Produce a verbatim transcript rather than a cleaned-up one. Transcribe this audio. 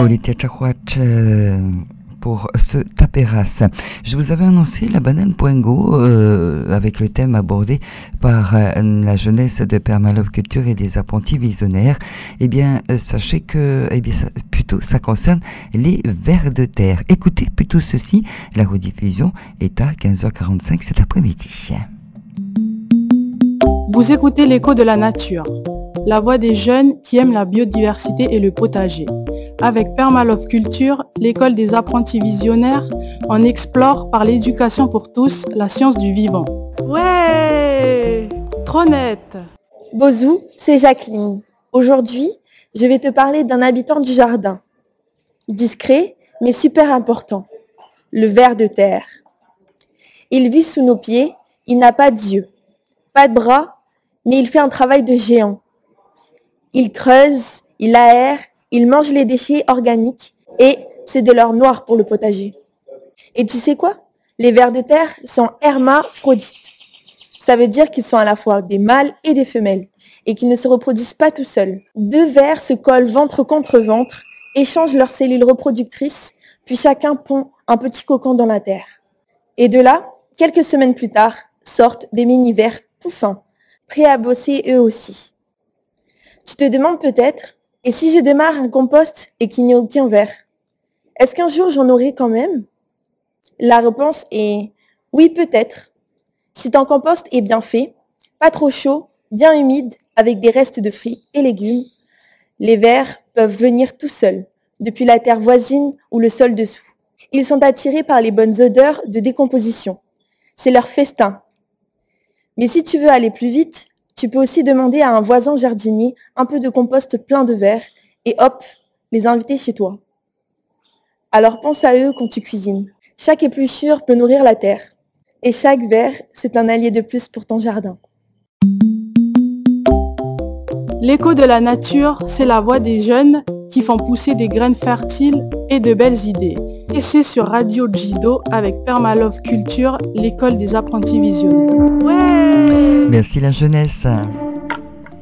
Olitia Chakwach pour ce tapéras. Je vous avais annoncé la banane Poingo euh, avec le thème abordé par euh, la jeunesse de Permalove Culture et des apprentis visionnaires. Eh bien, euh, sachez que, eh bien, ça, plutôt, ça concerne les vers de terre. Écoutez plutôt ceci, la rediffusion est à quinze heures quarante-cinq cet après-midi. Vous écoutez l'écho de la nature, la voix des jeunes qui aiment la biodiversité et le potager. Avec Permalove Culture, l'école des apprentis visionnaires, on explore par l'éducation pour tous la science du vivant. Ouais, trop net. Bozou, c'est Jacqueline. Aujourd'hui, je vais te parler d'un habitant du jardin. Discret, mais super important. Le ver de terre. Il vit sous nos pieds, il n'a pas d'yeux, pas de bras, mais il fait un travail de géant. Il creuse, il aère, il mange les déchets organiques et c'est de l'or noir pour le potager. Et tu sais quoi? Les vers de terre sont hermaphrodites. Ça veut dire qu'ils sont à la fois des mâles et des femelles et qu'ils ne se reproduisent pas tout seuls. Deux vers se collent ventre contre ventre, échangent leurs cellules reproductrices, puis chacun pond un petit cocon dans la terre. Et de là, quelques semaines plus tard, sortent des mini-vers tout fins, prêts à bosser eux aussi. Tu te demandes peut-être, et si je démarre un compost et qu'il n'y a aucun ver, est-ce qu'un jour j'en aurai quand même? La réponse est oui, peut-être. Si ton compost est bien fait, pas trop chaud, bien humide, avec des restes de fruits et légumes, les vers peuvent venir tout seuls, depuis la terre voisine ou le sol dessous. Ils sont attirés par les bonnes odeurs de décomposition. C'est leur festin. Mais si tu veux aller plus vite, tu peux aussi demander à un voisin jardinier un peu de compost plein de vers et hop, les inviter chez toi. Alors pense à eux quand tu cuisines. Chaque épluchure peut nourrir la terre. Et chaque ver, c'est un allié de plus pour ton jardin. L'écho de la nature, c'est la voix des jeunes qui font pousser des graines fertiles et de belles idées. Et c'est sur Radio Jido avec Permalove Culture, l'école des apprentis visionnaires. Ouais! Merci la jeunesse.